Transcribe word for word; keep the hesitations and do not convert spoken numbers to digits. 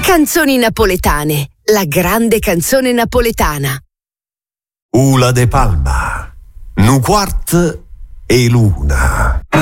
Canzoni napoletane, la grande canzone napoletana. Ula de Palma, nu quart e luna.